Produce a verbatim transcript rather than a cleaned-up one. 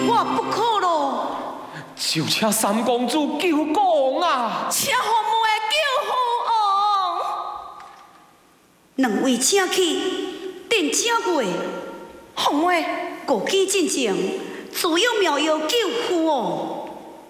我不可咯。 就请三公主救公啊！ 请父母的救父王。两位请去定正月，红话五更进前，自有妙药救父王。